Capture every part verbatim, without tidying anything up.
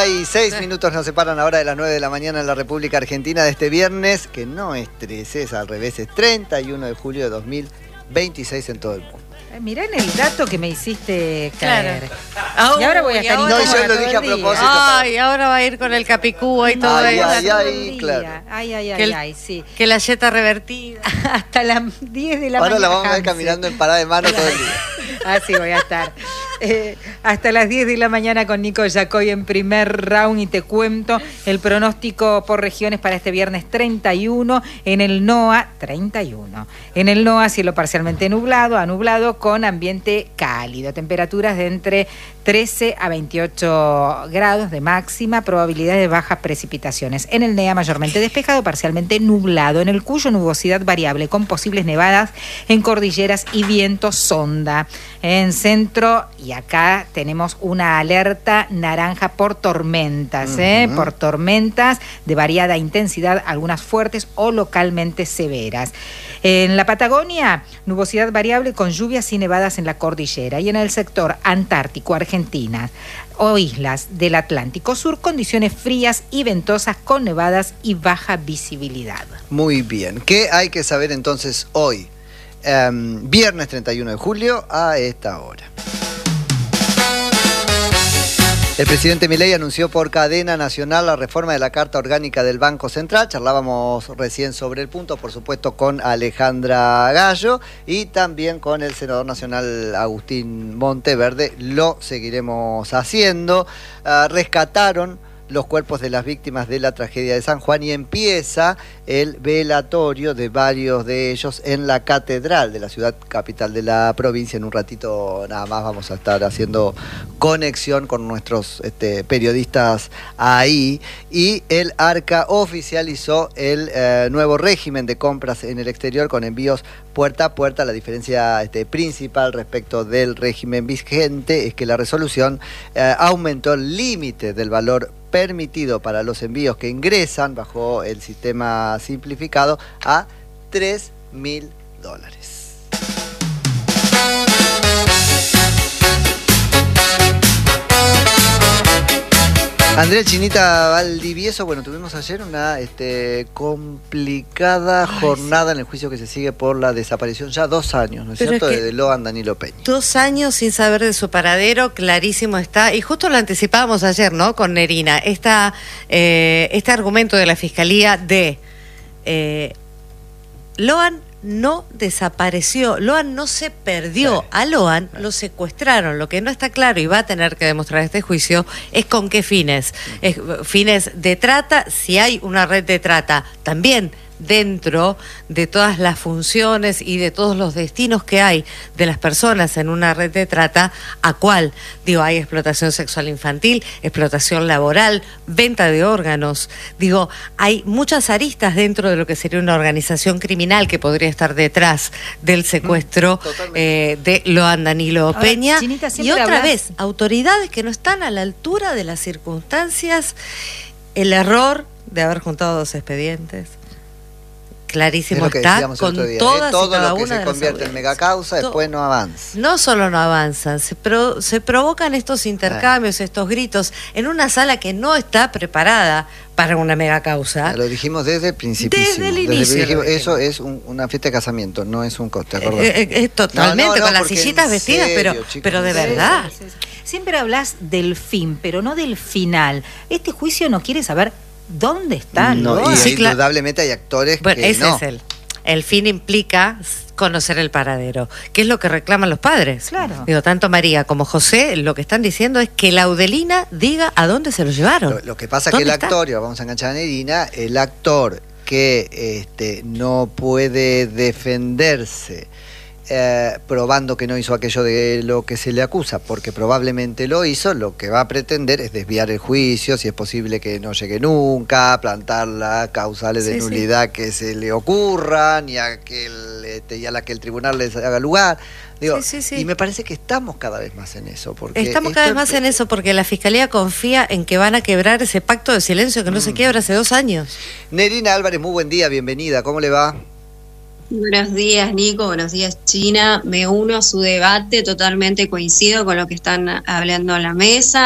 y seis minutos nos separan ahora de las nueve de la mañana en la República Argentina de este viernes, que no es trece, es al revés, es treinta y uno de julio de dos mil veintiséis en todo el mundo. Mirá en el dato que me hiciste caer. Claro. Oh, y ahora voy a estar No, yo lo dije a propósito. Ay, ahora va a ir con el capicúa y todo ay, eso. Ay, ay, claro. Ay, ay, que ay, el, ay, sí. Que la yeta revertida. Hasta las diez de la ahora mañana. Ahora la vamos a ver caminando en parada de mano todo el día. Así voy a estar. Eh, hasta las diez de la mañana con Nico Yacoy en primer round y te cuento el pronóstico por regiones para este viernes treinta y uno. En el NOA, treinta y uno. En el NOA, cielo parcialmente nublado, a nublado con ambiente cálido. Temperaturas de entre trece a veintiocho grados de máxima, probabilidad de bajas precipitaciones. En el NEA, mayormente despejado, parcialmente nublado. En el Cuyo, nubosidad variable con posibles nevadas en cordilleras y viento sonda. En centro, y acá tenemos una alerta naranja por tormentas, uh-huh. ¿eh? por tormentas de variada intensidad, algunas fuertes o localmente severas. En la Patagonia, nubosidad variable con lluvias y nevadas en la cordillera. Y en el sector antártico, Argentina o islas del Atlántico Sur, condiciones frías y ventosas con nevadas y baja visibilidad. Muy bien. ¿Qué hay que saber entonces hoy? Um, viernes treinta y uno de julio a esta hora. El presidente Milei anunció por cadena nacional la reforma de la Carta Orgánica del Banco Central. Charlábamos recién sobre el punto, por supuesto, con Alejandra Gallo y también con el senador nacional Agustín Monteverde. Lo seguiremos haciendo. Uh, rescataron los cuerpos de las víctimas de la tragedia de San Juan y empieza el velatorio de varios de ellos en la catedral de la ciudad capital de la provincia. En un ratito nada más vamos a estar haciendo conexión con nuestros este, periodistas ahí. Y el ARCA oficializó el eh, nuevo régimen de compras en el exterior con envíos puerta a puerta. La diferencia este, principal respecto del régimen vigente es que la resolución eh, aumentó el límite del valor permitido para los envíos que ingresan bajo el sistema simplificado a tres mil dólares. Andrea Chinita Valdivieso, bueno, tuvimos ayer una este, complicada Ay, jornada sí. en el juicio que se sigue por la desaparición, ya dos años, ¿no es Pero cierto?, es de Loan Danilo Peña. Dos años sin saber de su paradero, clarísimo está, y justo lo anticipábamos ayer, ¿no?, con Nerina, esta, eh, este argumento de la Fiscalía de eh, Loan no desapareció, Loan no se perdió, a Loan lo secuestraron. Lo que no está claro y va a tener que demostrar este juicio es con qué fines. Es, fines de trata, si hay una red de trata también dentro de todas las funciones y de todos los destinos que hay de las personas en una red de trata, ¿a cuál? Digo, hay explotación sexual infantil, explotación laboral, venta de órganos. Digo, hay muchas aristas dentro de lo que sería una organización criminal que podría estar detrás del secuestro mm, eh, de Loan Danilo Peña. Ahora, Chinita, y otra hablas... vez, autoridades que no están a la altura de las circunstancias, el error de haber juntado dos expedientes. Clarísimo está, con día, todas ¿eh? Todo y cada lo que una se de convierte en megacausa después no avanza. No solo no avanzan, se, pro, se provocan estos intercambios, ah. estos gritos, en una sala que no está preparada para una megacausa. Lo dijimos desde el principio. Desde el inicio. Desde el, eso es un, una fiesta de casamiento, no es un coste, ¿verdad? Eh, eh, eh, totalmente, no, no, no, con las sillitas vestidas, serio, pero, chicos, pero de verdad. Sí, sí, sí. Siempre hablas del fin, pero no del final. Este juicio no quiere saber dónde está. No, ¿no? y sí, indudablemente hay actores bueno, que ese no. es el... El fin implica conocer el paradero, que es lo que reclaman los padres. Claro. Digo, tanto María como José, lo que están diciendo es que Laudelina diga a dónde se lo llevaron. Lo, lo que pasa es que el está? actor, y vamos a enganchar a Nerina, el actor que este, no puede defenderse eh, probando que no hizo aquello de lo que se le acusa, porque probablemente lo hizo, lo que va a pretender es desviar el juicio, si es posible que no llegue nunca, plantar las causales de sí, nulidad sí. que se le ocurran y a, que el, este, y a la que el tribunal les haga lugar. Digo, sí, sí, sí. Y me parece que estamos cada vez más en eso. Porque estamos cada vez más en eso porque la Fiscalía confía en que van a quebrar ese pacto de silencio que no mm. se quiebra hace dos años. Nerina Álvarez, muy buen día, bienvenida, ¿cómo le va? Buenos días, Nico, buenos días, China. Me uno a su debate, totalmente coincido con lo que están hablando a la mesa.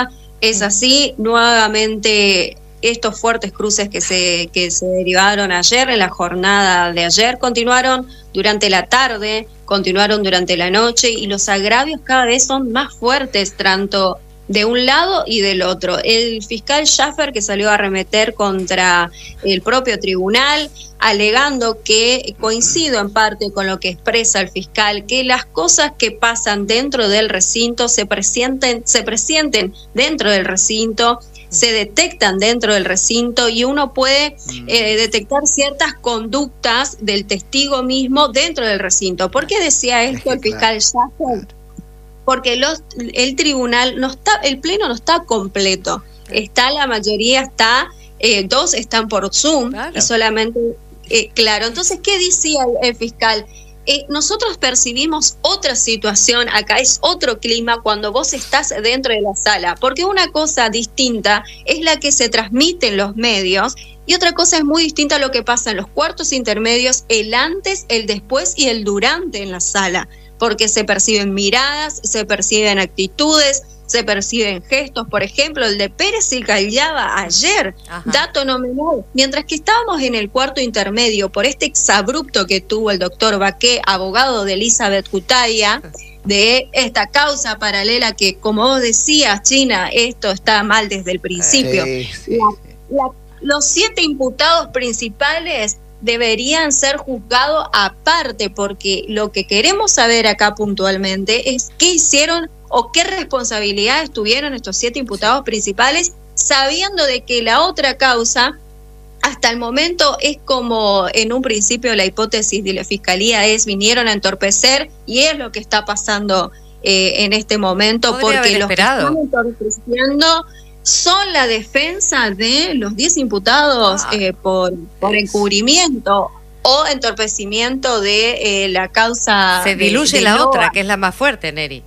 Es así, nuevamente estos fuertes cruces que se, que se derivaron ayer, en la jornada de ayer, continuaron durante la tarde, continuaron durante la noche, y los agravios cada vez son más fuertes, tanto de un lado y del otro. El fiscal Schaffer, que salió a arremeter contra el propio tribunal, alegando que, coincido en parte con lo que expresa el fiscal, que las cosas que pasan dentro del recinto se presienten, se presienten dentro del recinto, se detectan dentro del recinto, y uno puede eh, detectar ciertas conductas del testigo mismo dentro del recinto. ¿Por qué decía esto el fiscal Schaffer? Porque los, el tribunal no está, el pleno no está completo, está la mayoría, está, eh, dos están por Zoom, claro. y solamente, eh, claro, entonces, ¿qué decía el, el fiscal? Eh, nosotros percibimos otra situación acá, es otro clima cuando vos estás dentro de la sala, porque una cosa distinta es la que se transmite en los medios, y otra cosa es muy distinta a lo que pasa en los cuartos intermedios, el antes, el después y el durante en la sala, porque se perciben miradas, se perciben actitudes, se perciben gestos. Por ejemplo, el de Pérez y Callaba ayer, Ajá. dato no menor, mientras que estábamos en el cuarto intermedio, por este exabrupto que tuvo el doctor Baqué, abogado de Elizabeth Cutaya, de esta causa paralela que, como vos decías, China, esto está mal desde el principio. Sí, sí. La, la, los siete imputados principales deberían ser juzgados aparte, porque lo que queremos saber acá puntualmente es qué hicieron o qué responsabilidades tuvieron estos siete imputados principales, sabiendo de que la otra causa hasta el momento es como en un principio la hipótesis de la fiscalía es vinieron a entorpecer, y es lo que está pasando eh, en este momento, porque los que están entorpeciendo son la defensa de los diez imputados ah, eh, por, por encubrimiento o entorpecimiento de eh, la causa. Se diluye de, de la Noa. Otra, que es la más fuerte, Neri.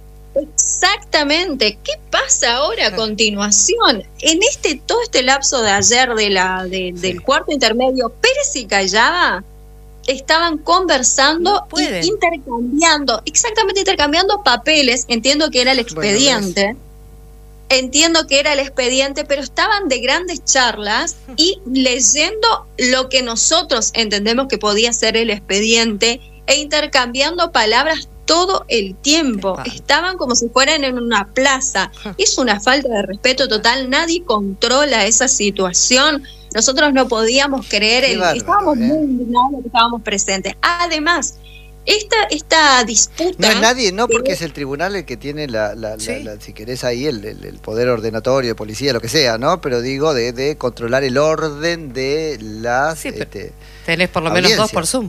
Exactamente. ¿Qué pasa ahora a continuación? En este todo este lapso de ayer de la de, sí. del cuarto intermedio, Pérez y Callaba estaban conversando no y intercambiando, exactamente intercambiando papeles. Entiendo que era el expediente. Bueno, Entiendo que era el expediente, pero estaban de grandes charlas y leyendo lo que nosotros entendemos que podía ser el expediente e intercambiando palabras todo el tiempo. Estaban como si fueran en una plaza. Es una falta de respeto total. Nadie controla esa situación. Nosotros no podíamos creer, el, bárbaro, estábamos ¿eh? muy indignados de que estábamos presentes. Además, Esta, esta disputa... No es nadie, no, porque es el tribunal el que tiene, la, la, ¿sí? la, la si querés ahí, el, el, el poder ordenatorio, de policía, lo que sea, ¿no? Pero digo, de, de controlar el orden de las... Sí, este, tenés por lo menos audiencia. Dos por Zoom.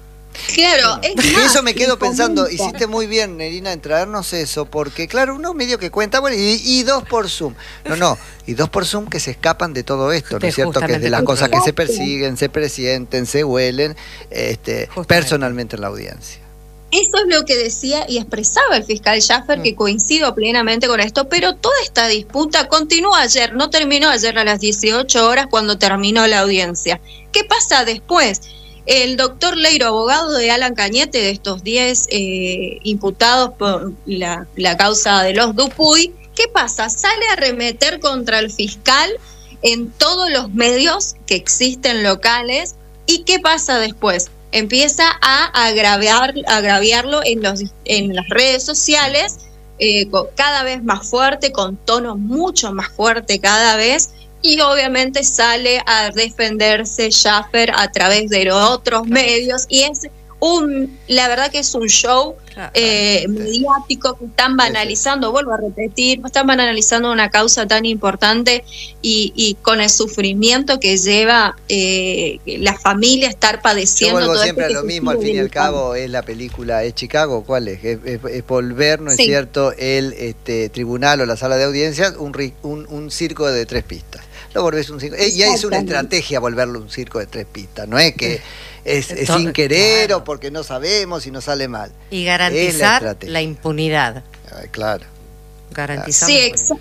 Claro, es más, eso me quedo pensando, hiciste muy bien, Nerina, en traernos eso, porque claro, uno medio que cuenta, bueno, y, y dos por Zoom. No, no, y dos por Zoom que se escapan de todo esto, ¿no es cierto? Que es de las cosas que se persiguen, se presienten, se huelen, este, personalmente en la audiencia. Eso es lo que decía y expresaba el fiscal Schaffer, mm. que coincido plenamente con esto, pero toda esta disputa continuó ayer, no terminó ayer a las dieciocho horas cuando terminó la audiencia. ¿Qué pasa después? El doctor Leiro, abogado de Alan Cañete, de estos diez eh, imputados por la, la causa de los Dupuy, ¿qué pasa? Sale a arremeter contra el fiscal en todos los medios que existen locales. ¿Y qué pasa después? Empieza a agraviar, agraviarlo en, los, en las redes sociales, eh, cada vez más fuerte, con tono mucho más fuerte cada vez. Y obviamente sale a defenderse Schaffer a través de otros medios, y es un, la verdad que es un show eh, mediático que están banalizando, vuelvo a repetir, están banalizando una causa tan importante y, y con el sufrimiento que lleva eh, la familia estar padeciendo. Yo vuelvo todo siempre esto a lo mismo, al fin y al cabo es la película, es Chicago, ¿cuál es? Es, es, es volver, ¿no es sí. cierto?, el este, tribunal o la sala de audiencias, un, un, un circo de tres pistas. Lo volvés un circo. Y es una estrategia volverlo un circo de tres pistas, no es que es, es sin querer claro. o porque no sabemos y no sale mal. Y garantizar la, la impunidad. Ah, claro. Garantizar. Sí, exa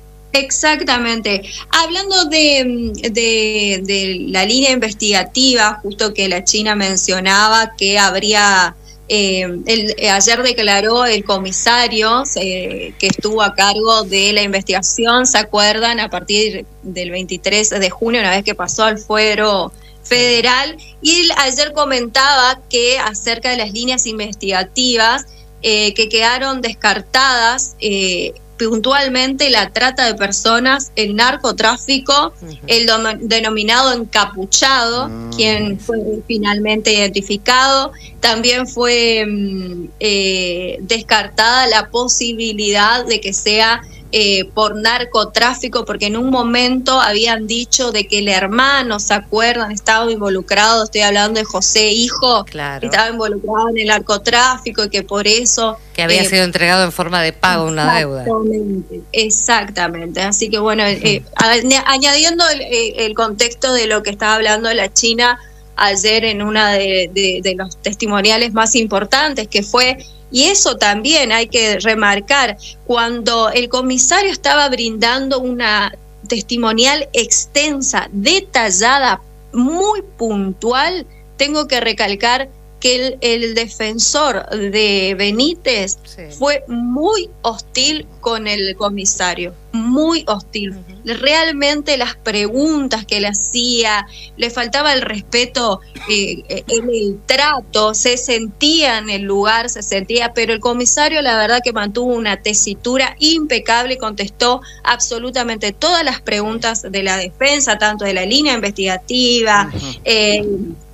exactamente. Hablando de, de, de la línea investigativa, justo que la China mencionaba que habría Eh, el, eh, ayer declaró el comisario eh, que estuvo a cargo de la investigación, ¿se acuerdan? A partir del veintitrés de junio, una vez que pasó al fuero federal, y él ayer comentaba que acerca de las líneas investigativas eh, que quedaron descartadas, eh, puntualmente la trata de personas, el narcotráfico, uh-huh. el dom- denominado encapuchado, uh-huh. quien fue finalmente identificado. También fue eh, descartada la posibilidad de que sea eh, por narcotráfico, porque en un momento habían dicho de que el hermano, ¿se acuerdan?, estaba involucrado, estoy hablando de José Hijo, claro. estaba involucrado en el narcotráfico y que por eso... Que había eh, sido entregado en forma de pago una deuda. Exactamente, exactamente. Así que bueno, eh, añadiendo el, el contexto de lo que estaba hablando la China ayer en una de, de, de los testimoniales más importantes, que fue, y eso también hay que remarcar, cuando el comisario estaba brindando una testimonial extensa, detallada, muy puntual, tengo que recalcar que el, el defensor de Benítez sí. fue muy hostil con el comisario, muy hostil. Uh-huh. Realmente las preguntas que le hacía, le faltaba el respeto eh, en el trato, se sentía en el lugar, se sentía, pero el comisario la verdad que mantuvo una tesitura impecable, contestó absolutamente todas las preguntas de la defensa, tanto de la línea investigativa, uh-huh. eh,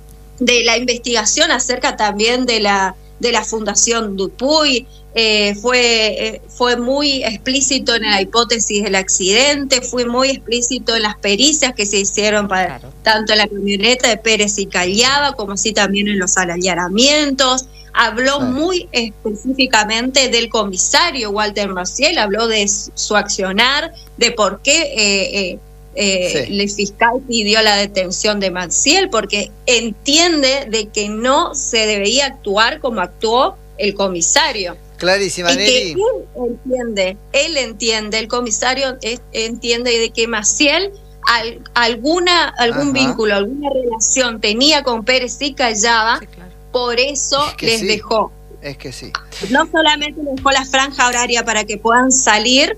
de la investigación acerca también de la de la Fundación Dupuy, eh, fue, eh, fue muy explícito en la hipótesis del accidente, fue muy explícito en las pericias que se hicieron para, claro. tanto en la camioneta de Pérez y Callaba, como así también en los allanamientos. Habló sí. muy específicamente del comisario Walter Maciel, habló de su accionar, de por qué... Eh, eh, Eh, sí. el fiscal pidió la detención de Maciel porque entiende de que no se debería actuar como actuó el comisario. Clarísima, Neri. Que él entiende, él entiende, el comisario es, entiende de que Maciel al, alguna algún Ajá. vínculo, alguna relación tenía con Pérez y Callaba, sí, claro. por eso es que les sí. dejó. Es que sí. No solamente les dejó la franja horaria para que puedan salir,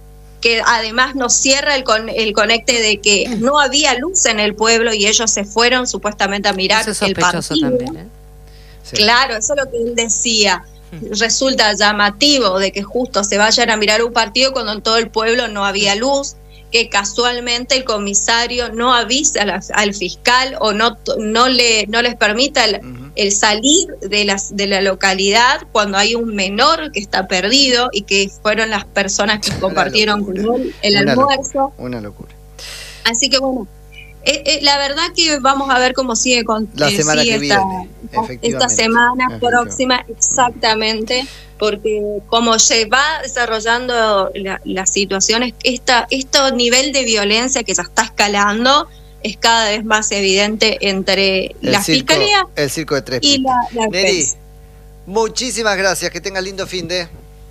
que además nos cierra el, con, el conecte de que no había luz en el pueblo y ellos se fueron supuestamente a mirar el partido. También, ¿eh? Sí. Claro, eso es lo que él decía. Resulta llamativo de que justo se vayan a mirar un partido cuando en todo el pueblo no había luz, que casualmente el comisario no avisa la, al fiscal o no, no, le, no les permita el, uh-huh. el salir de, las, de la localidad cuando hay un menor que está perdido y que fueron las personas que compartieron con él el una almuerzo. Locura, una locura. Así que bueno, eh, eh, la verdad que vamos a ver cómo sigue con la eh, semana sigue que esta, viene, esta semana próxima, exactamente. Porque como se va desarrollando la, las situaciones, esta, este nivel de violencia que ya está escalando es cada vez más evidente entre el la circo, fiscalía el circo de tres y la, la Neri, muchísimas gracias, que tenga lindo fin de...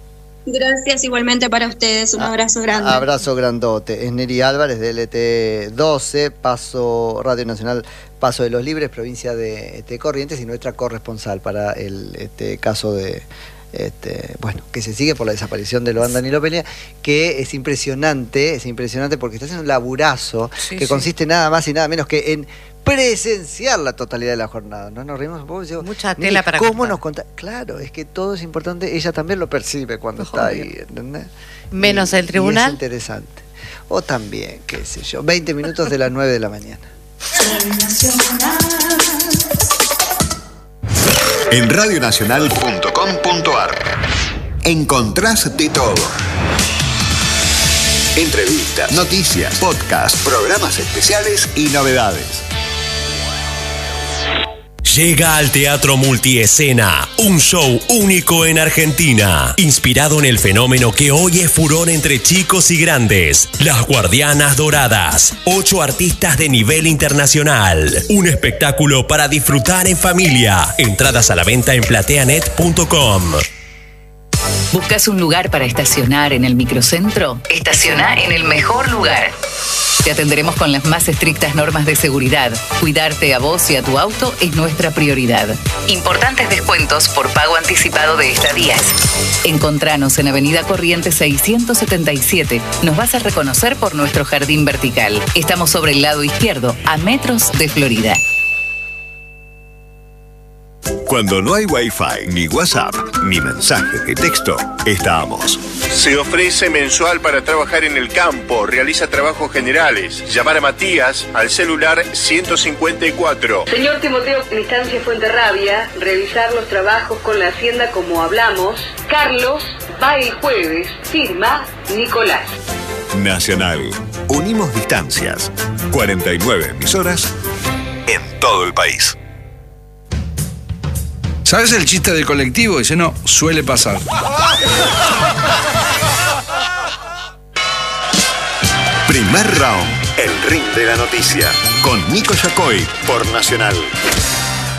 Gracias igualmente para ustedes, un abrazo grande. Abrazo grandote. Es Neri Álvarez de L T doce, Paso Radio Nacional, Paso de los Libres, provincia de este, Corrientes, y nuestra corresponsal para el este, caso de... Este, bueno, que se sigue por la desaparición de Loan Danilo Peña, que es impresionante, es impresionante porque está haciendo un laburazo sí, que sí. consiste nada más y nada menos que en presenciar la totalidad de la jornada. ¿No nos reímos un poco? Digo, mucha tela para ¿cómo contar. nos conta? Claro, es que todo es importante, ella también lo percibe cuando Ojo, está ahí, ¿entendés? Menos y, el tribunal. Y es interesante. O también, qué sé yo, veinte minutos de las nueve de la mañana. En radio nacional punto com punto ar encontrás de todo. Entrevistas, noticias, podcasts, programas especiales y novedades. Llega al Teatro Multiescena, un show único en Argentina, inspirado en el fenómeno que hoy es furor entre chicos y grandes, Las Guardianas Doradas. Ocho artistas de nivel internacional. Un espectáculo para disfrutar en familia. Entradas a la venta en plateanet punto com. ¿Buscas un lugar para estacionar en el microcentro? Estaciona en el mejor lugar. Te atenderemos con las más estrictas normas de seguridad. Cuidarte a vos y a tu auto es nuestra prioridad. Importantes descuentos por pago anticipado de estadías. Encontranos en Avenida Corrientes seiscientos setenta y siete. Nos vas a reconocer por nuestro jardín vertical. Estamos sobre el lado izquierdo, a metros de Florida. Cuando no hay Wi-Fi, ni WhatsApp, ni mensaje de texto, estamos. Se ofrece mensual para trabajar en el campo, realiza trabajos generales. Llamar a Matías al celular ciento cincuenta y cuatro. Señor Timoteo, en Estancia Fuenterrabia, revisar los trabajos con la Hacienda como hablamos. Carlos va el jueves, firma Nicolás. Nacional. Unimos distancias. cuarenta y nueve emisoras en todo el país. ¿Sabes el chiste del colectivo? Dice, no, suele pasar. Primer round, el ring de la noticia, con Nico Yacoy por Nacional.